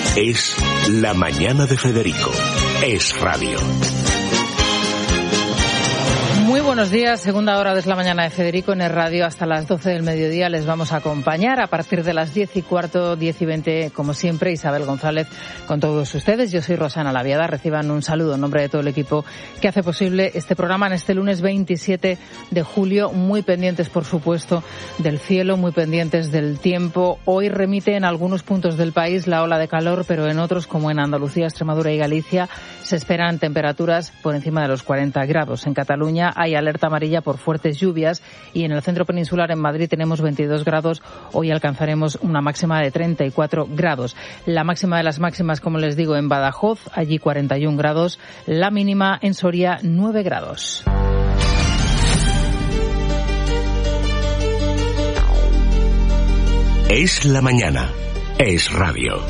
Es La Mañana de Federico. Es radio. Muy buenos días, segunda hora de La Mañana de Federico en el radio hasta las 12 del mediodía. Les vamos a acompañar a partir de las 10:15, 10:20, como siempre, Isabel González con todos ustedes. Yo soy Rosana Laviada. Reciban un saludo en nombre de todo el equipo que hace posible este programa en este lunes 27 de julio. Muy pendientes, por supuesto, del cielo, muy pendientes del tiempo. Hoy remite en algunos puntos del país la ola de calor, pero en otros, como en Andalucía, Extremadura y Galicia, se esperan temperaturas por encima de los 40 grados. En Cataluña hay alerta amarilla por fuertes lluvias y en el centro peninsular, en Madrid, tenemos 22 grados. Hoy alcanzaremos una máxima de 34 grados. La máxima de las máximas, como les digo, en Badajoz, allí 41 grados. La mínima en Soria, 9 grados. Es la mañana. Es radio.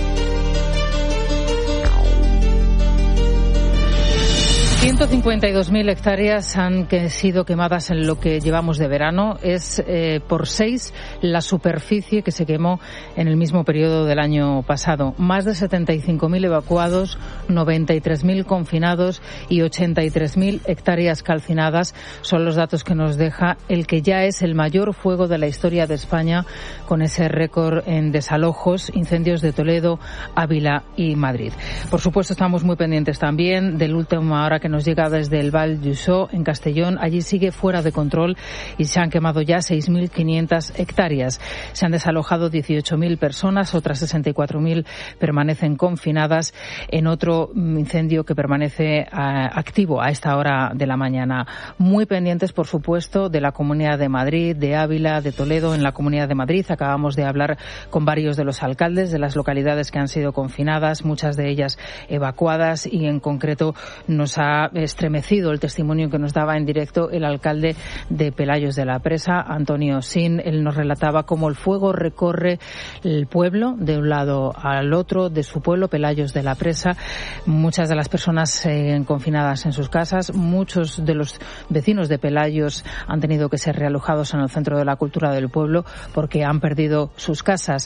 152.000 hectáreas han sido quemadas en lo que llevamos de verano. Es por 6 la superficie que se quemó en el mismo periodo del año pasado. Más de 75.000 evacuados, 93.000 confinados y 83.000 hectáreas calcinadas son los datos que nos deja el que ya es el mayor fuego de la historia de España, con ese récord en desalojos, incendios de Toledo, Ávila y Madrid. Por supuesto, estamos muy pendientes también del último hora que nos llega desde el Val d'Uixó, en Castellón. Allí sigue fuera de control y se han quemado ya 6.500 hectáreas. Se han desalojado 18.000 personas, otras 64.000 permanecen confinadas en otro incendio que permanece activo a esta hora de la mañana. Muy pendientes, por supuesto, de la Comunidad de Madrid, de Ávila, de Toledo. En la Comunidad de Madrid acabamos de hablar con varios de los alcaldes de las localidades que han sido confinadas, muchas de ellas evacuadas, y en concreto nos ha estremecido el testimonio que nos daba en directo el alcalde de Pelayos de la Presa, Antonio Sin. Él nos relataba cómo el fuego recorre el pueblo de un lado al otro de su pueblo, Pelayos de la Presa. Muchas de las personas confinadas en sus casas. Muchos de los vecinos de Pelayos han tenido que ser realojados en el Centro de la Cultura del pueblo porque han perdido sus casas.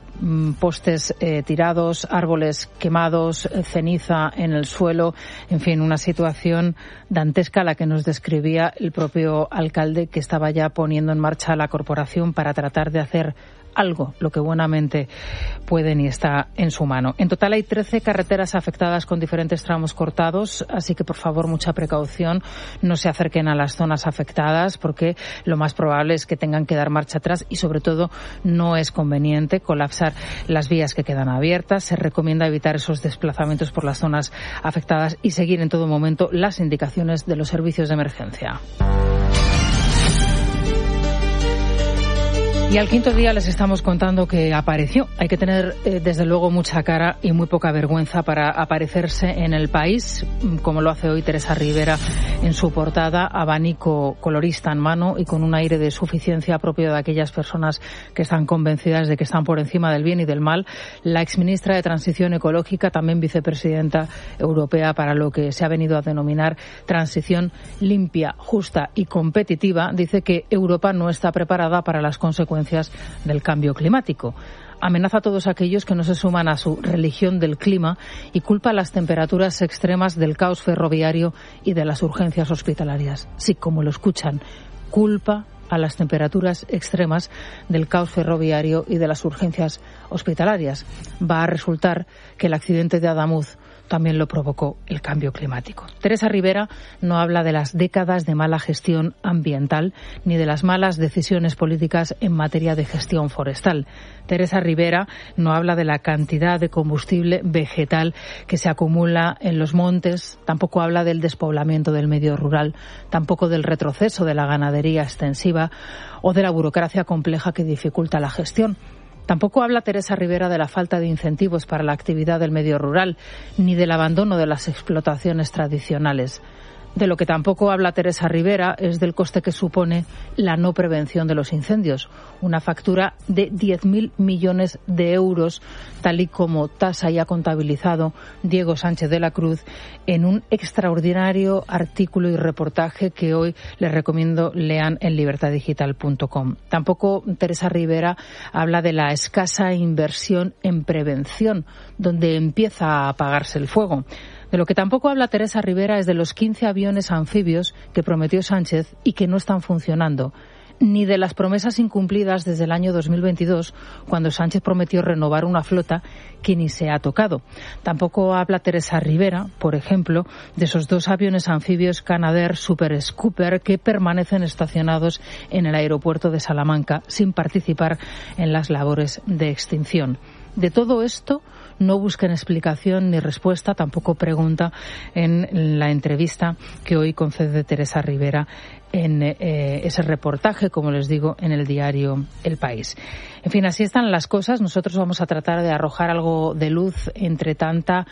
Postes tirados, árboles quemados, ceniza en el suelo, en fin, una situación dantesca la que nos describía el propio alcalde, que estaba ya poniendo en marcha la corporación para tratar de hacer algo, lo que buenamente pueden y está en su mano. En total hay 13 carreteras afectadas con diferentes tramos cortados, así que por favor mucha precaución, no se acerquen a las zonas afectadas porque lo más probable es que tengan que dar marcha atrás y sobre todo no es conveniente colapsar las vías que quedan abiertas. Se recomienda evitar esos desplazamientos por las zonas afectadas y seguir en todo momento las indicaciones de los servicios de emergencia. Y al quinto día les estamos contando que apareció. Hay que tener, desde luego, mucha cara y muy poca vergüenza para aparecerse en El País, como lo hace hoy Teresa Rivera en su portada, abanico colorista en mano y con un aire de suficiencia propio de aquellas personas que están convencidas de que están por encima del bien y del mal. La exministra de Transición Ecológica, también vicepresidenta europea para lo que se ha venido a denominar transición limpia, justa y competitiva, dice que Europa no está preparada para las consecuencias del cambio climático. Amenaza a todos aquellos que no se suman a su religión del clima y culpa las temperaturas extremas del caos ferroviario y de las urgencias hospitalarias. Sí, como lo escuchan, culpa a las temperaturas extremas del caos ferroviario y de las urgencias hospitalarias. Va a resultar que el accidente de Adamuz también lo provocó el cambio climático. Teresa Rivera no habla de las décadas de mala gestión ambiental ni de las malas decisiones políticas en materia de gestión forestal. Teresa Rivera no habla de la cantidad de combustible vegetal que se acumula en los montes, tampoco habla del despoblamiento del medio rural, tampoco del retroceso de la ganadería extensiva o de la burocracia compleja que dificulta la gestión. Tampoco habla Teresa Rivera de la falta de incentivos para la actividad del medio rural, ni del abandono de las explotaciones tradicionales. De lo que tampoco habla Teresa Rivera es del coste que supone la no prevención de los incendios. Una factura de 10.000 millones de euros, tal y como tasa y ha contabilizado Diego Sánchez de la Cruz en un extraordinario artículo y reportaje que hoy les recomiendo lean en libertadigital.com. Tampoco Teresa Rivera habla de la escasa inversión en prevención, donde empieza a apagarse el fuego. De lo que tampoco habla Teresa Rivera es de los 15 aviones anfibios que prometió Sánchez y que no están funcionando, ni de las promesas incumplidas desde el año 2022, cuando Sánchez prometió renovar una flota que ni se ha tocado. Tampoco habla Teresa Rivera, por ejemplo, de esos 2 aviones anfibios Canadair Super Scooper que permanecen estacionados en el aeropuerto de Salamanca sin participar en las labores de extinción. De todo esto no busquen explicación ni respuesta, tampoco pregunta en la entrevista que hoy concede Teresa Rivera en ese reportaje, como les digo, en el diario El País. En fin, así están las cosas. Nosotros vamos a tratar de arrojar algo de luz entre tanta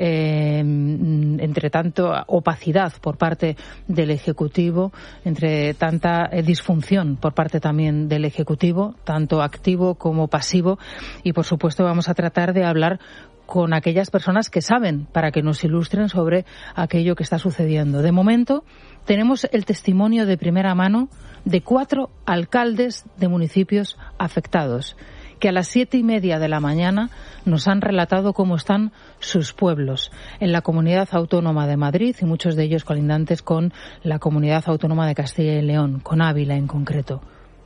opacidad por parte del Ejecutivo, entre tanta disfunción por parte también del Ejecutivo, tanto activo como pasivo, y por supuesto vamos a tratar de hablar con aquellas personas que saben, para que nos ilustren sobre aquello que está sucediendo. De momento, tenemos el testimonio de primera mano de 4 alcaldes de municipios afectados, que a las 7:30 de la mañana nos han relatado cómo están sus pueblos en la Comunidad Autónoma de Madrid y muchos de ellos colindantes con la Comunidad Autónoma de Castilla y León, con Ávila en concreto.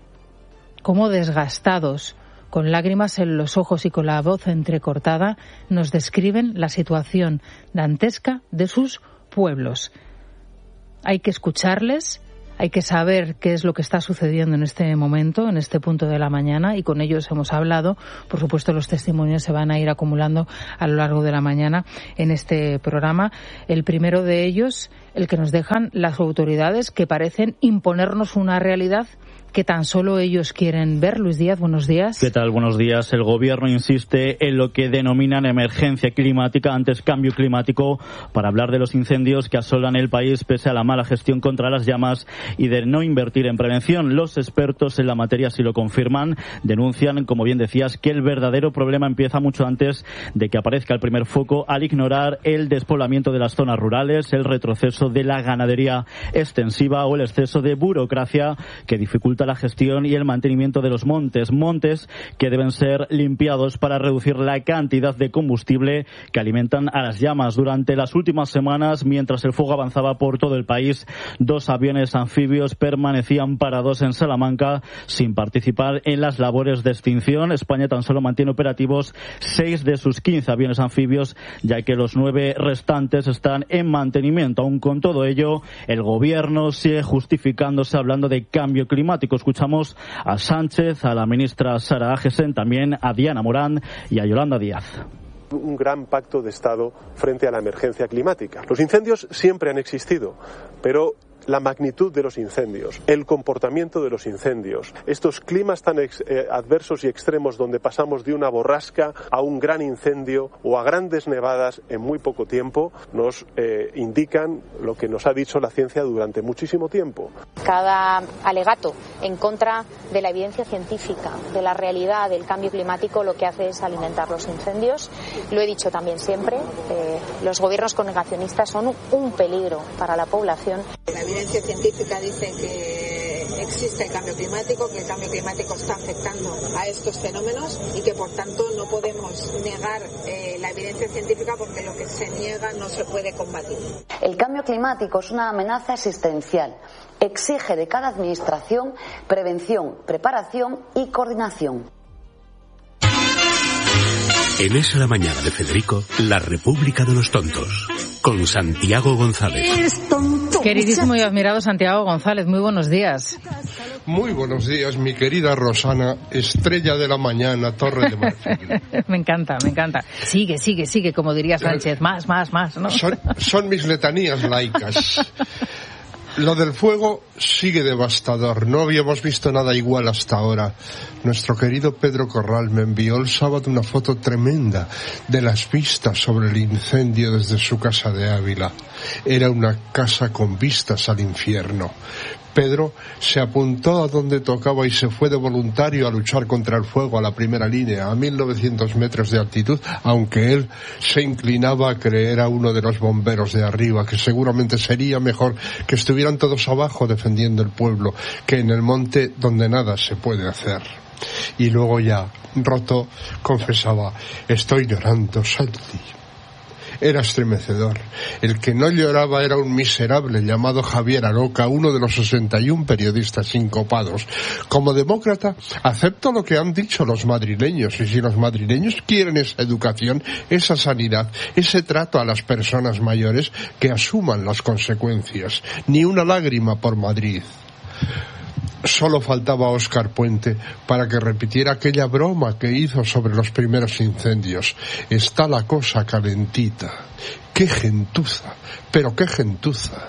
Cómo desgastados, con lágrimas en los ojos y con la voz entrecortada, nos describen la situación dantesca de sus pueblos. Hay que escucharles, hay que saber qué es lo que está sucediendo en este momento, en este punto de la mañana, y con ellos hemos hablado. Por supuesto, los testimonios se van a ir acumulando a lo largo de la mañana en este programa. El primero de ellos, el que nos dejan las autoridades, que parecen imponernos una realidad que tan solo ellos quieren ver. Luis Díaz, buenos días. ¿Qué tal? Buenos días. El Gobierno insiste en lo que denominan emergencia climática, antes cambio climático, para hablar de los incendios que asolan el país pese a la mala gestión contra las llamas y de no invertir en prevención. Los expertos en la materia sí lo confirman. Denuncian, como bien decías, que el verdadero problema empieza mucho antes de que aparezca el primer foco, al ignorar el despoblamiento de las zonas rurales, el retroceso de la ganadería extensiva o el exceso de burocracia que dificulta la gestión y el mantenimiento de los montes que deben ser limpiados para reducir la cantidad de combustible que alimentan a las llamas. Durante las últimas semanas, mientras el fuego avanzaba por todo el país, 2 aviones anfibios permanecían parados en Salamanca sin participar en las labores de extinción. España tan solo mantiene operativos 6 de sus 15 aviones anfibios, ya que los 9 restantes están en mantenimiento. Aún con todo ello, el Gobierno sigue justificándose hablando de cambio climático. Escuchamos a Sánchez, a la ministra Sara Agesen, también a Diana Morán y a Yolanda Díaz. Un gran pacto de Estado frente a la emergencia climática. Los incendios siempre han existido, pero la magnitud de los incendios, el comportamiento de los incendios, estos climas tan adversos y extremos donde pasamos de una borrasca a un gran incendio o a grandes nevadas en muy poco tiempo, nos indican lo que nos ha dicho la ciencia durante muchísimo tiempo. Cada alegato en contra de la evidencia científica, de la realidad del cambio climático, lo que hace es alimentar los incendios. Lo he dicho también siempre, los gobiernos negacionistas son un peligro para la población. La evidencia científica dice que existe el cambio climático, que el cambio climático está afectando a estos fenómenos y que por tanto no podemos negar la evidencia científica, porque lo que se niega no se puede combatir. El cambio climático es una amenaza existencial. Exige de cada administración prevención, preparación y coordinación. En Es la Mañana de Federico, la República de los Tontos, con Santiago González. Queridísimo y admirado Santiago González, muy buenos días. Muy buenos días, mi querida Rosana, estrella de la mañana, Torre de Marfil. Me encanta. Sigue, como diría Sánchez, más, ¿no? Son mis letanías laicas. Lo del fuego sigue devastador. No habíamos visto nada igual hasta ahora. Nuestro querido Pedro Corral me envió el sábado una foto tremenda de las vistas sobre el incendio desde su casa de Ávila. Era una casa con vistas al infierno. Pedro se apuntó a donde tocaba y se fue de voluntario a luchar contra el fuego a la primera línea, a 1900 metros de altitud, aunque él se inclinaba a creer a uno de los bomberos de arriba, que seguramente sería mejor que estuvieran todos abajo defendiendo el pueblo, que en el monte donde nada se puede hacer. Y luego ya, roto, confesaba: estoy llorando, Santi. Era estremecedor. El que no lloraba era un miserable llamado Javier Aroca, uno de los 61 periodistas sincopados. Como demócrata, acepto lo que han dicho los madrileños, y si los madrileños quieren esa educación, esa sanidad, ese trato a las personas mayores, que asuman las consecuencias. Ni una lágrima por Madrid. Solo faltaba Óscar Puente para que repitiera aquella broma que hizo sobre los primeros incendios. Está la cosa calentita. ¡Qué gentuza! ¡Pero qué gentuza!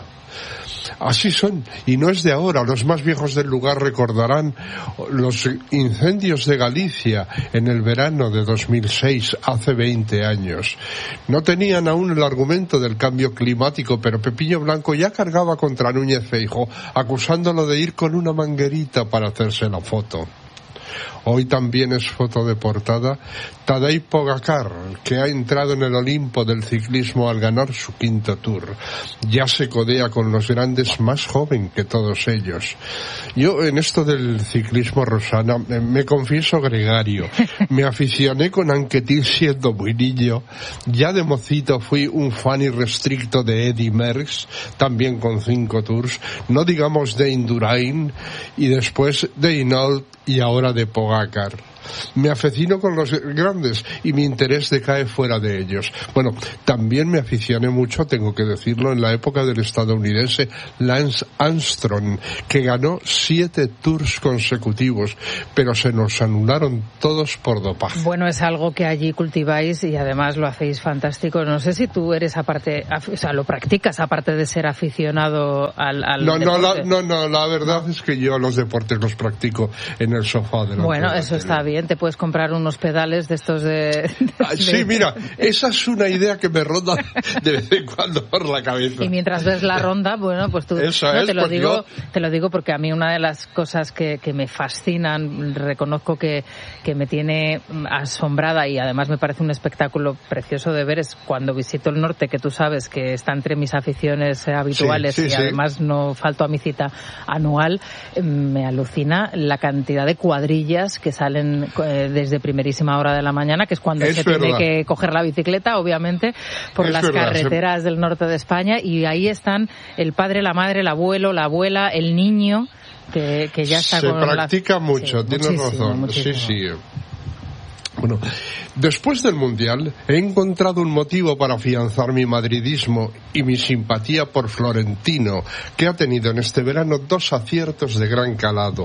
Así son, y no es de ahora. Los más viejos del lugar recordarán los incendios de Galicia en el verano de 2006, hace 20 años. No tenían aún el argumento del cambio climático, pero Pepiño Blanco ya cargaba contra Núñez Feijóo, acusándolo de ir con una manguerita para hacerse la foto. Hoy también es foto de portada Tadej Pogačar, que ha entrado en el Olimpo del ciclismo al ganar su 5º Tour. Ya se codea con los grandes, más joven que todos ellos. Yo en esto del ciclismo, Rosana, me confieso gregario. Me aficioné con Anquetil siendo muy niño. Ya de mocito fui un fan irrestricto de Eddy Merckx, también con 5 Tours, no digamos de Indurain, y después de Hinault y ahora de Pogačar. Me aficiono con los grandes y mi interés decae fuera de ellos. Bueno, también me aficioné mucho, tengo que decirlo, en la época del estadounidense Lance Armstrong, que ganó 7 Tours consecutivos, pero se nos anularon todos por dopaje. Bueno, es algo que allí cultiváis y además lo hacéis fantástico. No sé si tú eres aparte, o sea, lo practicas aparte de ser aficionado al deporte. No, la verdad es que yo los deportes los practico en el sofá de la Bueno, eso está bien. Te puedes comprar unos pedales de estos de... Sí, mira, esa es una idea que me ronda de vez en cuando por la cabeza. Y mientras ves la ronda, bueno, pues tú... Te lo digo porque a mí una de las cosas que me fascinan, reconozco que me tiene asombrada y además me parece un espectáculo precioso de ver, es cuando visito el norte, que tú sabes que está entre mis aficiones habituales y además no falto a mi cita anual. Me alucina la cantidad de cuadrillas que salen desde primerísima hora de la mañana, que es cuando se tiene que coger la bicicleta, obviamente, por las carreteras del norte de España, y ahí están el padre, la madre, el abuelo, la abuela, el niño, que ya está con la... Se practica mucho, tienes razón. Muchísimo. Sí. Bueno, después del Mundial he encontrado un motivo para afianzar mi madridismo y mi simpatía por Florentino, que ha tenido en este verano 2 aciertos de gran calado.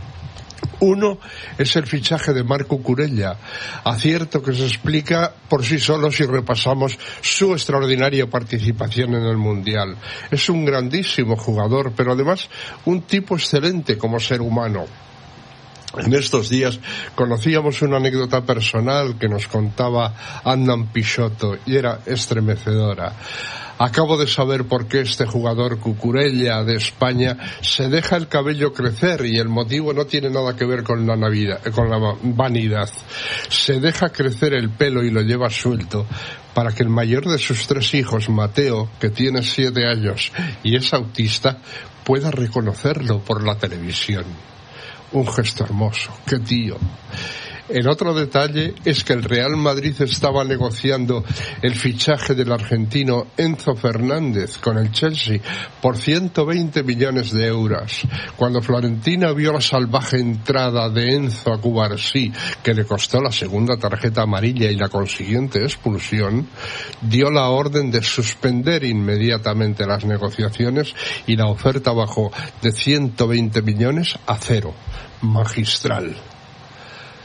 Uno es el fichaje de Marc Cucurella, acierto que se explica por sí solo si repasamos su extraordinaria participación en el Mundial. Es un grandísimo jugador, pero además un tipo excelente como ser humano. En estos días conocíamos una anécdota personal que nos contaba Adnan Pixoto y era estremecedora. Acabo de saber por qué este jugador Cucurella de España se deja el cabello crecer, y el motivo no tiene nada que ver con la vanidad. Se deja crecer el pelo y lo lleva suelto para que el mayor de sus 3 hijos, Mateo, que tiene 7 años y es autista, pueda reconocerlo por la televisión. Un gesto hermoso. ¡Qué tío! El otro detalle es que el Real Madrid estaba negociando el fichaje del argentino Enzo Fernández con el Chelsea por 120 millones de euros. Cuando Florentino vio la salvaje entrada de Enzo a Cubarsí, que le costó la 2ª tarjeta amarilla y la consiguiente expulsión, dio la orden de suspender inmediatamente las negociaciones y la oferta bajó de 120 millones a 0. Magistral.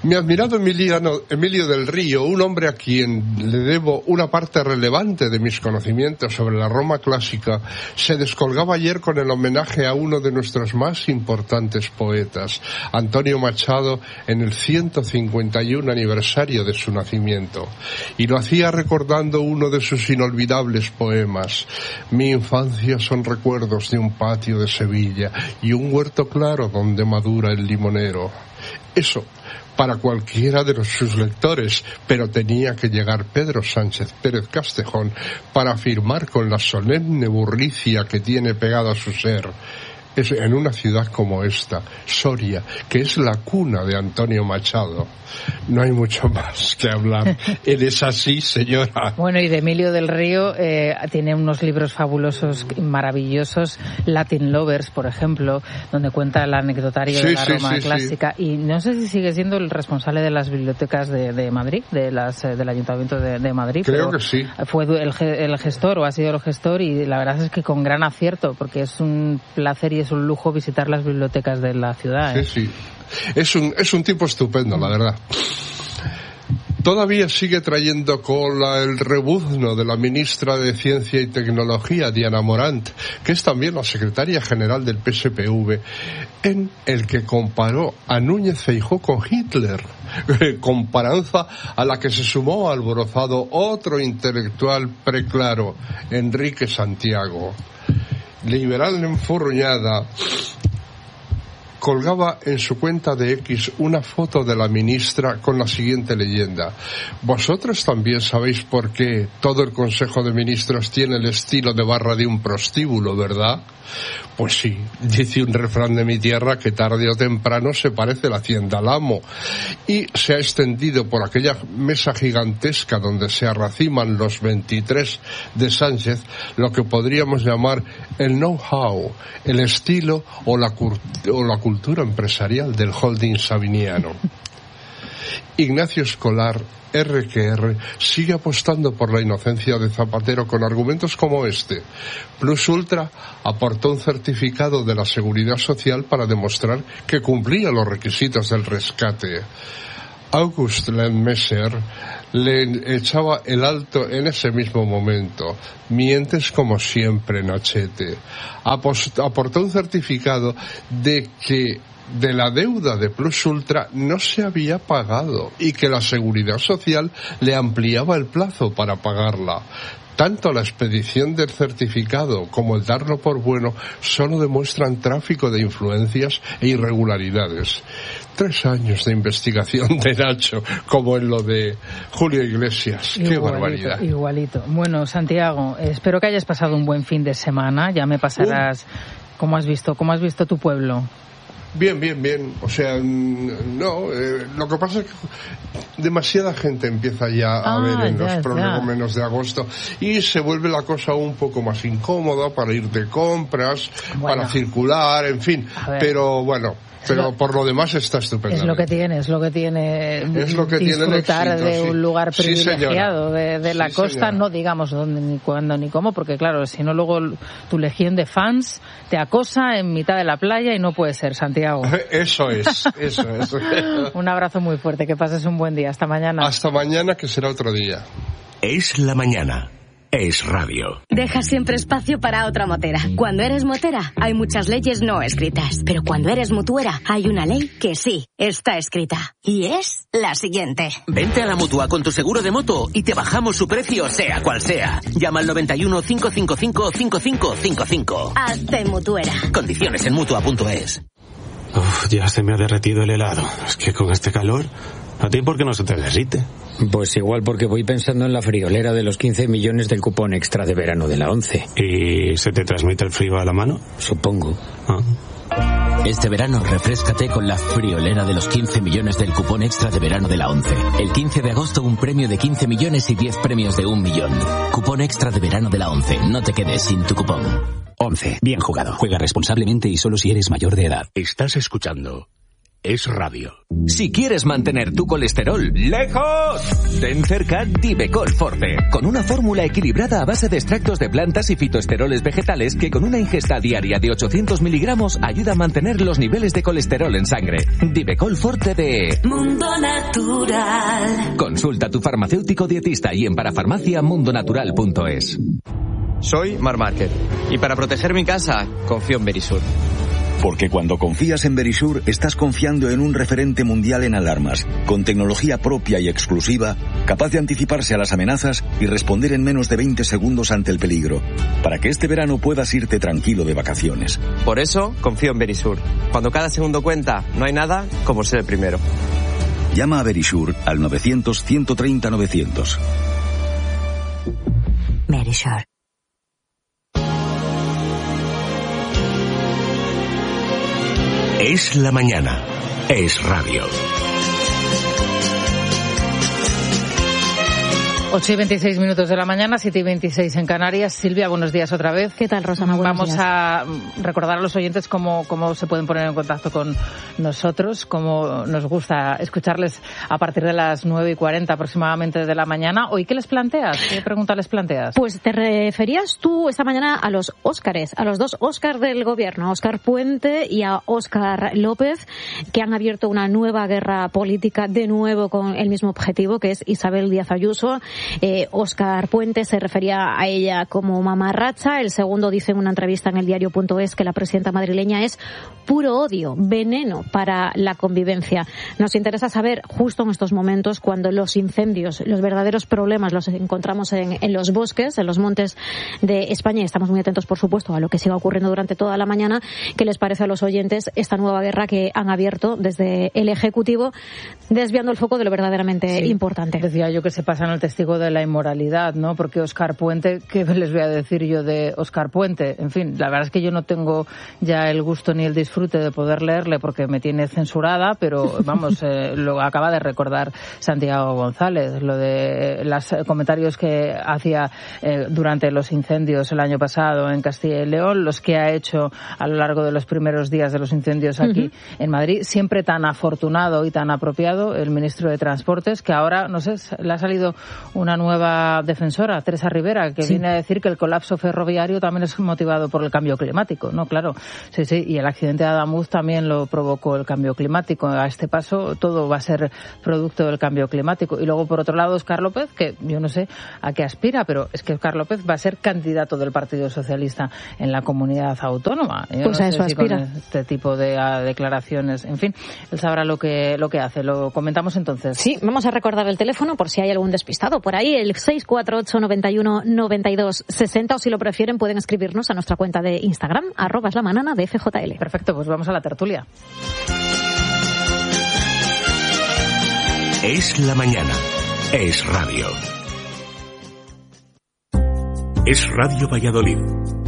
Mi admirado Emilio del Río, un hombre a quien le debo una parte relevante de mis conocimientos sobre la Roma clásica, se descolgaba ayer con el homenaje a uno de nuestros más importantes poetas, Antonio Machado, en el 151 aniversario de su nacimiento. Y lo hacía recordando uno de sus inolvidables poemas. Mi infancia son recuerdos de un patio de Sevilla y un huerto claro donde madura el limonero. Eso para cualquiera de sus lectores, pero tenía que llegar Pedro Sánchez Pérez Castejón para afirmar con la solemne burricia que tiene pegada a su ser, es en una ciudad como esta, Soria, que es la cuna de Antonio Machado. No hay mucho más que hablar. Él es así, señora. Bueno, y de Emilio del Río tiene unos libros fabulosos, maravillosos, Latin Lovers, por ejemplo, donde cuenta el anecdotario de la Roma clásica. Sí. Y no sé si sigue siendo el responsable de las bibliotecas de Madrid, del Ayuntamiento de Madrid. Creo que sí. Fue el gestor, o ha sido el gestor, y la verdad es que con gran acierto, porque es un placer y es un lujo visitar las bibliotecas de la ciudad. Sí. Es un tipo estupendo, la verdad. Todavía sigue trayendo cola el rebuzno de la ministra de Ciencia y Tecnología, Diana Morant, que es también la secretaria general del PSPV, en el que comparó a Núñez Feijóo con Hitler, comparanza a la que se sumó alborozado otro intelectual preclaro, Enrique Santiago. Liberal enfurruñada, colgaba en su cuenta de X una foto de la ministra con la siguiente leyenda: vosotros también sabéis por qué todo el Consejo de Ministros tiene el estilo de barra de un prostíbulo, ¿verdad? Pues sí, dice un refrán de mi tierra que tarde o temprano se parece la hacienda al amo, y se ha extendido por aquella mesa gigantesca donde se arraciman los 23 de Sánchez lo que podríamos llamar el know-how, el estilo o la cultura empresarial del holding sabiniano. Ignacio Escolar, R&R, sigue apostando por la inocencia de Zapatero con argumentos como este. Plus Ultra aportó un certificado de la Seguridad Social para demostrar que cumplía los requisitos del rescate. August Lendmesser le echaba el alto en ese mismo momento. Mientes como siempre, Nachete. Aportó un certificado de que de la deuda de Plus Ultra no se había pagado y que la Seguridad Social le ampliaba el plazo para pagarla. Tanto la expedición del certificado como el darlo por bueno solo demuestran tráfico de influencias e irregularidades. 3 años de investigación de Nacho, como en lo de Julio Iglesias. ¡Qué barbaridad! Igualito. Bueno, Santiago, espero que hayas pasado un buen fin de semana. Ya me pasarás cómo has visto tu pueblo. Bien. O sea, no, lo que pasa es que demasiada gente empieza ya a ver en los prolegómenos de agosto y se vuelve la cosa un poco más incómoda para ir de compras, para circular, en fin. Pero bueno, por lo demás está estupendo. Es lo que tiene disfrutar de un lugar privilegiado de la costa, no digamos dónde, ni cuándo, ni cómo, porque claro, si no luego tu legión de fans te acosa en mitad de la playa y no puede ser, Santiago. Eso es. Un abrazo muy fuerte, que pases un buen día. Hasta mañana. Hasta mañana, que será otro día. Es la mañana. Es radio. Deja siempre espacio para otra motera. Cuando eres motera, hay muchas leyes no escritas. Pero cuando eres mutuera, hay una ley que sí está escrita. Y es la siguiente. Vente a la Mutua con tu seguro de moto y te bajamos su precio, sea cual sea. Llama al 91 555 5555. Hazte mutuera. Condiciones en Mutua.es. Ya se me ha derretido el helado. Es que con este calor... ¿A ti por qué no se te derrite? Pues igual porque voy pensando en la friolera de los 15 millones del cupón extra de verano de la 11. ¿Y se te transmite el frío a la mano? Supongo. Este verano refréscate con la friolera de los 15 millones del cupón extra de verano de la 11. El 15 de agosto un premio de 15 millones y 10 premios de 1 millón. Cupón extra de verano de la 11. No te quedes sin tu cupón. 11. Bien jugado. Juega responsablemente y solo si eres mayor de edad. Estás escuchando es radio. Si quieres mantener tu colesterol lejos, ten cerca Divecol Forte, con una fórmula equilibrada a base de extractos de plantas y fitoesteroles vegetales que con una ingesta diaria de 800 miligramos ayuda a mantener los niveles de colesterol en sangre. Divecol Forte de Mundo Natural. Consulta a tu farmacéutico dietista y en parafarmaciamundonatural.es. Soy Marc Márquez y para proteger mi casa confío en Verisur. Porque cuando confías en Verisur, estás confiando en un referente mundial en alarmas, con tecnología propia y exclusiva, capaz de anticiparse a las amenazas y responder en menos de 20 segundos ante el peligro, para que este verano puedas irte tranquilo de vacaciones. Por eso, confío en Verisur. Cuando cada segundo cuenta, no hay nada como ser el primero. Llama a Verisur al 900-130-900. Verisur. Es la mañana. Es radio. 8:26 de la mañana, 7:26 en Canarias. Silvia, buenos días otra vez. ¿Qué tal, Rosana? Vamos a recordar a los oyentes cómo se pueden poner en contacto con nosotros, cómo nos gusta escucharles a partir de las 9:40 aproximadamente de la mañana. Hoy, ¿qué les planteas? ¿Qué pregunta les planteas? Pues te referías tú esta mañana a los Óscares, a los dos Óscar del gobierno, a Óscar Puente y a Óscar López, que han abierto una nueva guerra política de nuevo con el mismo objetivo, que es Isabel Díaz Ayuso. Óscar Puente se refería a ella como mamarracha. El segundo dice en una entrevista en el diario.es que la presidenta madrileña es puro odio, veneno para la convivencia. Nos interesa saber, justo en estos momentos, cuando los incendios, los verdaderos problemas los encontramos en los bosques, en los montes de España, y estamos muy atentos, por supuesto, a lo que siga ocurriendo durante toda la mañana. ¿Qué les parece a los oyentes esta nueva guerra que han abierto desde el Ejecutivo, desviando el foco de lo verdaderamente importante? Decía yo que se pasa en el testigo de la inmoralidad, ¿no? Porque Óscar Puente, ¿qué les voy a decir yo de Óscar Puente? En fin, la verdad es que yo no tengo ya el gusto ni el disfrute de poder leerle porque me tiene censurada, pero vamos, lo acaba de recordar Santiago González, lo de los comentarios que hacía durante los incendios el año pasado en Castilla y León, los que ha hecho a lo largo de los primeros días de los incendios aquí en Madrid, siempre tan afortunado y tan apropiado el ministro de Transportes, que ahora, no sé, le ha salido una nueva defensora, Teresa Rivera, que viene a decir que el colapso ferroviario también es motivado por el cambio climático, ¿no? Claro, sí, y el accidente de Adamuz también lo provocó el cambio climático. A este paso todo va a ser producto del cambio climático. Y luego, por otro lado, Óscar López, que yo no sé a qué aspira, pero es que Óscar López va a ser candidato del Partido Socialista en la comunidad autónoma. Yo pues no a sé eso si aspira. Con este tipo de declaraciones, en fin, él sabrá lo que hace. Lo comentamos entonces. Sí, vamos a recordar el teléfono por si hay algún despistado por ahí, el 648 91 92 60, o si lo prefieren pueden escribirnos a nuestra cuenta de Instagram, @lamanana de FJL. Perfecto, pues vamos a la tertulia. Es la mañana. Es radio. Es Radio Valladolid.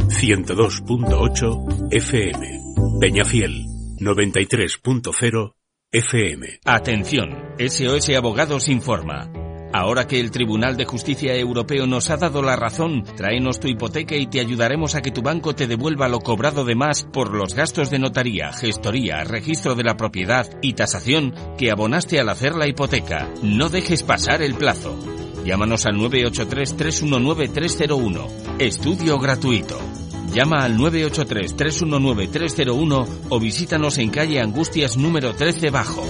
102.8 FM. Peñafiel. 93.0 FM. Atención, SOS Abogados informa. Ahora que el Tribunal de Justicia Europeo nos ha dado la razón, tráenos tu hipoteca y te ayudaremos a que tu banco te devuelva lo cobrado de más por los gastos de notaría, gestoría, registro de la propiedad y tasación que abonaste al hacer la hipoteca. No dejes pasar el plazo. Llámanos al 983-319-301. Estudio gratuito. Llama al 983-319-301 o visítanos en calle Angustias número 13 Bajo.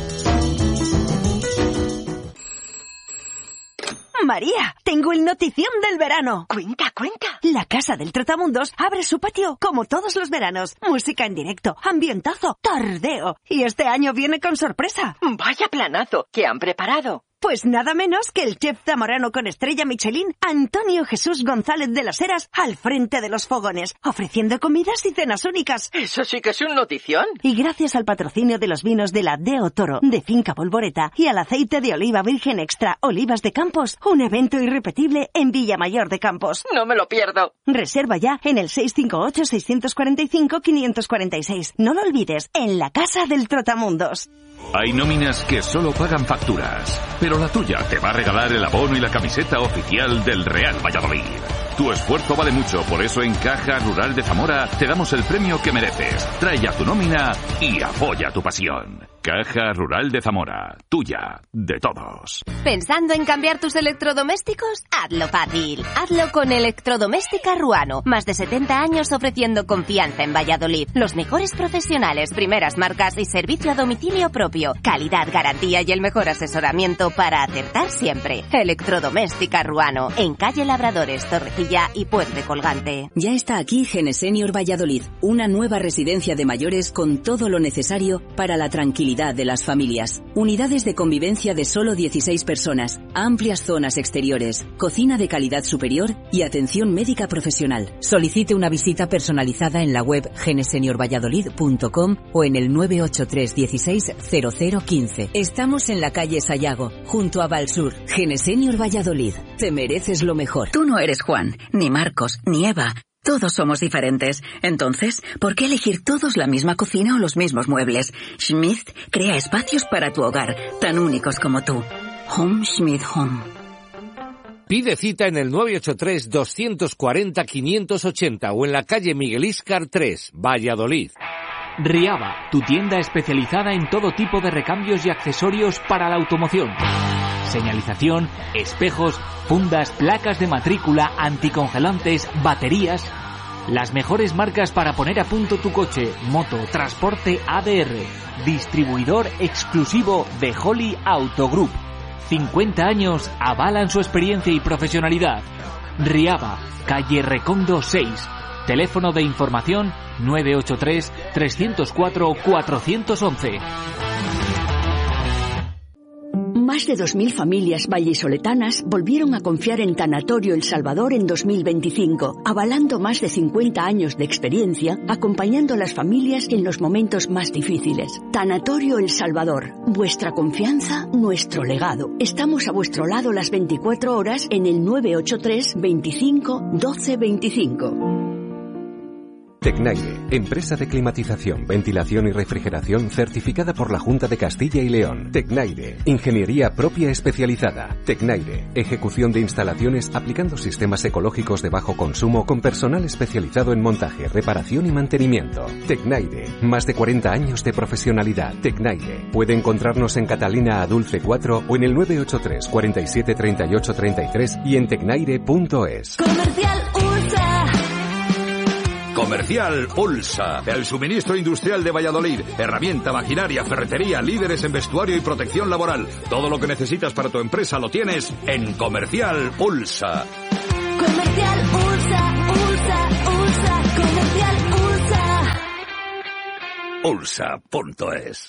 María, tengo el notición del verano. Cuenta. La Casa del Trotamundos abre su patio como todos los veranos. Música en directo, ambientazo, tardeo. Y este año viene con sorpresa. Vaya planazo que han preparado. Pues nada menos que el chef zamorano con estrella Michelin, Antonio Jesús González de las Heras, al frente de los fogones, ofreciendo comidas y cenas únicas. Eso sí que es un notición. Y gracias al patrocinio de los vinos de la Deo Toro, de Finca Polvoreta, y al aceite de oliva virgen extra Olivas de Campos, un evento irrepetible en Villamayor de Campos. No me lo pierdo. Reserva ya en el 658-645-546. No lo olvides, en la Casa del Trotamundos. Hay nóminas que solo pagan facturas, pero la tuya te va a regalar el abono y la camiseta oficial del Real Valladolid. Tu esfuerzo vale mucho, por eso en Caja Rural de Zamora te damos el premio que mereces. Trae ya tu nómina y apoya tu pasión. Caja Rural de Zamora, tuya, de todos. ¿Pensando en cambiar tus electrodomésticos? Hazlo fácil. Hazlo con Electrodoméstica Ruano. Más de 70 años ofreciendo confianza en Valladolid. Los mejores profesionales, primeras marcas y servicio a domicilio propio. Calidad, garantía y el mejor asesoramiento para acertar siempre. Electrodoméstica Ruano. En calle Labradores, Torrecilla y Puente Colgante. Ya está aquí Genesenior Valladolid. Una nueva residencia de mayores con todo lo necesario para la tranquilidad de las familias. Unidades de convivencia de solo 16 personas, amplias zonas exteriores, cocina de calidad superior y atención médica profesional. Solicite una visita personalizada en la web geneseniorvalladolid.com o en el 983 16 0015. Estamos en la calle Sayago, junto a Valsur. Genesenior Valladolid. Te mereces lo mejor. Tú no eres Juan, ni Marcos, ni Eva. Todos somos diferentes. Entonces, ¿por qué elegir todos la misma cocina o los mismos muebles? Schmidt crea espacios para tu hogar, tan únicos como tú. Home Schmidt Home. Pide cita en el 983 240 580 o en la calle Miguel Íscar 3, Valladolid. Riaba, tu tienda especializada en todo tipo de recambios y accesorios para la automoción. Señalización, espejos, fundas, placas de matrícula, anticongelantes, baterías. Las mejores marcas para poner a punto tu coche, moto, transporte ADR. Distribuidor exclusivo de Holly Auto Group. 50 años avalan su experiencia y profesionalidad. Riaba, calle Recondo 6. Teléfono de información 983 304 411. Más de 2.000 familias vallisoletanas volvieron a confiar en Tanatorio El Salvador en 2025, avalando más de 50 años de experiencia, acompañando a las familias en los momentos más difíciles. Tanatorio El Salvador, vuestra confianza, nuestro legado. Estamos a vuestro lado las 24 horas en el 983 25 12 25. Tecnaire, empresa de climatización, ventilación y refrigeración certificada por la Junta de Castilla y León. Tecnaire, ingeniería propia especializada. Tecnaire, ejecución de instalaciones aplicando sistemas ecológicos de bajo consumo con personal especializado en montaje, reparación y mantenimiento. Tecnaire, más de 40 años de profesionalidad. Tecnaire, puede encontrarnos en Catalina Adulce 4 o en el 983 47 38 33 y en tecnaire.es. Comercial USA. Comercial Ulsa, el suministro industrial de Valladolid, herramienta, maquinaria, ferretería, líderes en vestuario y protección laboral. Todo lo que necesitas para tu empresa lo tienes en Comercial Ulsa. Comercial USA, USA, USA, Comercial USA. Ulsa.es.